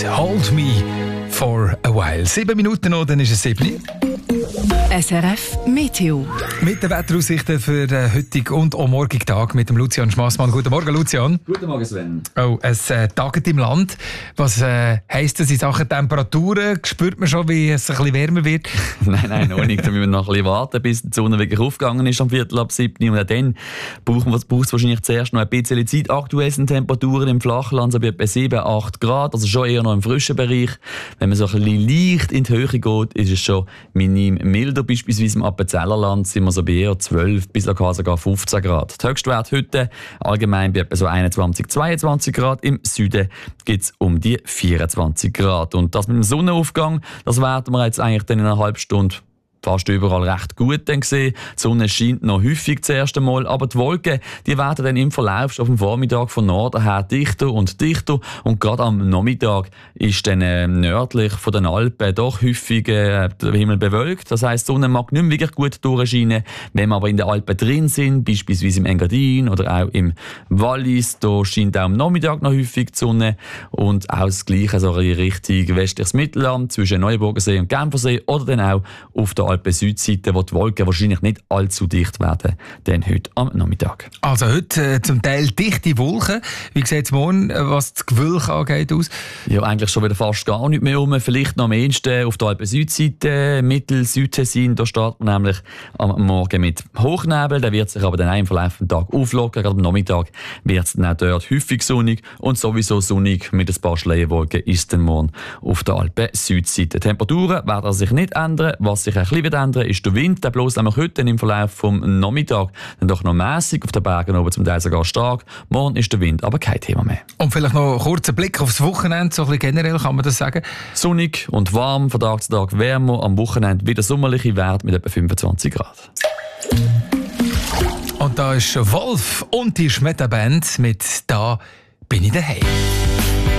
Hold Me for a While. 7 Minuten noch, dann ist es 7. SRF Meteo. Mit den Wetteraussichten für den heutigen und auch morgigen Tag mit dem Lucian Schmassmann. Guten Morgen, Lucian. Guten Morgen, Sven. Oh, es tagt im Land. Was heisst das in Sachen Temperaturen? Spürt man schon, wie es ein bisschen wärmer wird? Nein, noch nicht. Da müssen wir noch ein bisschen warten, bis die Sonne wirklich aufgegangen ist am 6:45. Und dann braucht es wahrscheinlich zuerst noch ein bisschen Zeit. Aktuell sind Temperaturen im Flachland so bei etwa 7-8 Grad, also schon eher noch im frischen Bereich. Wenn man so ein bisschen leicht in die Höhe geht, ist es schon minim milder. Beispielsweise im Appenzellerland sind wir so bei eher 12 bis sogar 15 Grad. Der Höchstwert heute allgemein bei etwa so 21-22 Grad. Im Süden gibt es um die 24 Grad. Und das mit dem Sonnenaufgang, das werden wir jetzt eigentlich dann in einer halben Stunde fast überall recht gut dann gesehen. Die Sonne scheint noch häufig das erste Mal, aber die Wolken, die werden dann im Verlauf auf dem Vormittag von Norden her dichter und dichter und gerade am Nachmittag ist dann nördlich von den Alpen doch häufig der Himmel bewölkt. Das heisst, die Sonne mag nicht mehr wirklich gut durchscheinen. Wenn wir aber in den Alpen drin sind, beispielsweise im Engadin oder auch im Wallis, da scheint auch am Nachmittag noch häufig die Sonne und auch das Gleiche so in Richtung westliches Mittelland zwischen Neuenburgersee und Genfersee oder dann auch auf der Alpen-Südseite, wo die Wolken wahrscheinlich nicht allzu dicht werden, denn heute am Nachmittag. Also heute zum Teil dichte Wolken. Wie sieht es morgen, was das Gewölk angeht, aus? Ja, eigentlich schon wieder fast gar nicht mehr rum. Vielleicht noch am ehesten auf der Alpen-Südseite, Mittel-Südtessin. Da startet man nämlich am Morgen mit Hochnebel. Der wird sich aber dann im Verlauf des Tages auflockern. Gerade am Nachmittag wird es dann auch dort häufig sonnig und sowieso sonnig mit ein paar Schleierwolken ist dann morgen auf der Alpen-Südseite. Die Temperaturen werden sich nicht ändern. Was sich ein bisschen wird ändern, ist der Wind. Der bloß nämlich heute im Verlauf vom Nachmittag dann doch noch mässig, auf den Bergen oben zum Teil sogar stark. Morgen ist der Wind aber kein Thema mehr. Und vielleicht noch einen kurzen Blick aufs Wochenende, so ein bisschen generell kann man das sagen. Sonnig und warm, von Tag zu Tag wärmer, am Wochenende wieder sommerliche Werte mit etwa 25 Grad. Und da ist Wolf und die Schmetterband mit «Da bin ich daheim».